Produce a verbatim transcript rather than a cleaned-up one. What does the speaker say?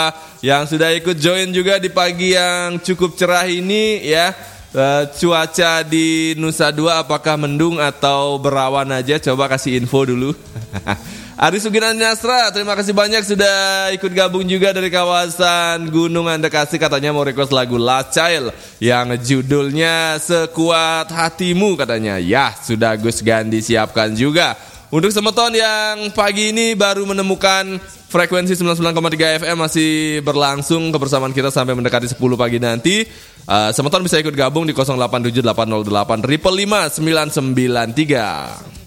yang sudah ikut join juga di pagi yang cukup cerah ini ya. Uh, cuaca di Nusa Dua apakah mendung atau berawan aja? Coba kasih info dulu. Ari Suginan Nasra, terima kasih banyak sudah ikut gabung juga dari kawasan Gunung Andekasi. Katanya mau request lagu Last Child yang judulnya Sekuat Hatimu katanya. Ya, sudah Gus Gandhi siapkan juga. Untuk Semeton yang pagi ini baru menemukan frekuensi sembilan puluh sembilan koma tiga F M masih berlangsung kebersamaan kita sampai mendekati sepuluh pagi nanti. Uh, Semeton bisa ikut gabung di nol delapan tujuh delapan nol delapan lima lima sembilan sembilan tiga.